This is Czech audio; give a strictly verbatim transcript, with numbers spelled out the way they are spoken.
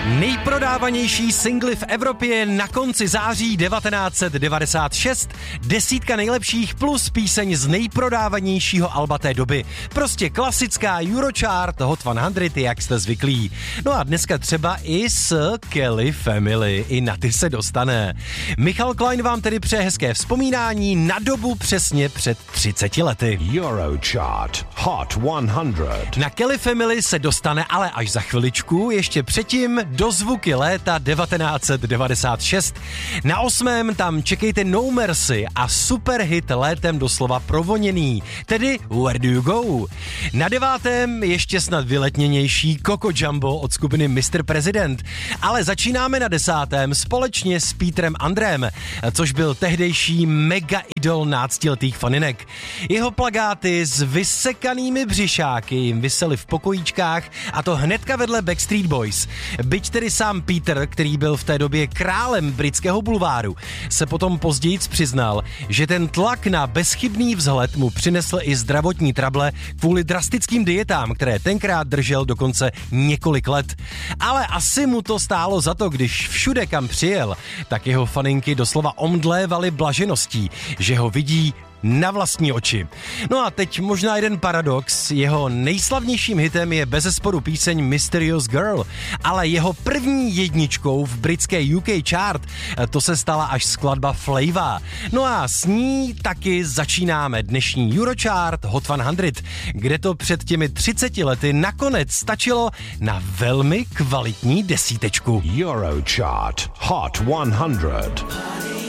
Nejprodávanější singly v Evropě na konci září devatenáct set devadesát šest, desítka nejlepších plus píseň z nejprodávanějšího alba té doby. Prostě klasická Eurochart Hot sto, jak jste zvyklí. No a dneska třeba i s Kelly Family, i na ty se dostane. Michal Klein vám tedy přeje hezké vzpomínání na dobu přesně před třiceti lety. Eurochart Hot sto. Na Kelly Family se dostane ale až za chviličku, ještě předtím do zvuky léta devatenáct set devadesát šest. Na osmém tam čekejte No Mercy a superhit létem doslova provoněný, tedy Where Do You Go. Na devátém ještě snad vyletněnější Coco Jumbo od skupiny mister President, ale začínáme na desátém společně s Petrem Andrem, což byl tehdejší mega idol náctiletých faninek. Jeho plakáty s vysekanými břišáky jim visely v pokojíčkách, a to hnedka vedle Backstreet Boys. Byť tedy sám Peter, který byl v té době králem britského bulváru, se potom později přiznal, že ten tlak na bezchybný vzhled mu přinesl i zdravotní trable kvůli drastickým dietám, které tenkrát držel dokonce několik let. Ale asi mu to stálo za to, když všude, kam přijel, tak jeho faninky doslova omdlévaly blažeností, že ho vidí na vlastní oči. No a teď možná jeden paradox. Jeho nejslavnějším hitem je bezesporu píseň Mysterious Girl, ale jeho první jedničkou v britské U K chart to se stala až skladba Flavor. No a s ní taky začínáme dnešní Eurochart Hot sto, kde to před těmi třiceti lety nakonec stačilo na velmi kvalitní desítečku. Eurochart Hot sto.